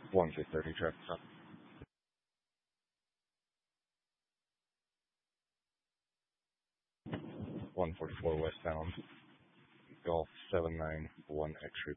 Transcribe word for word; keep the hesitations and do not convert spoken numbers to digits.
one two thirty traffic stop. one forty-four westbound. Golf seven nine one X-ray